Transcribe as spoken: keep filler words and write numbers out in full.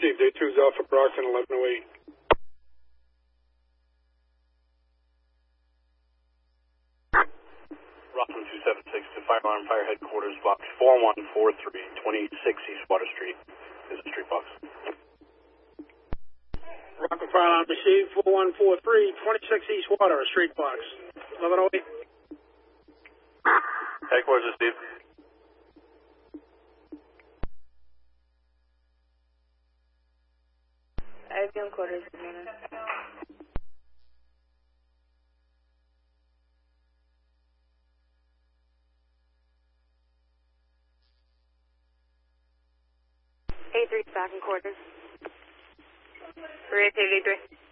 received. A two's Alpha Brockton, eleven oh eight. Rockland two seven six to Fire Alarm Fire Headquarters, box four one four three, twenty-six East Water Street. Is the street box. Rockland Fire Alarm received, four one four three, twenty-six East Water, street box, eleven oh eight. Headquarters received. Avion quarters, A three, back in quarters. Reactivity three.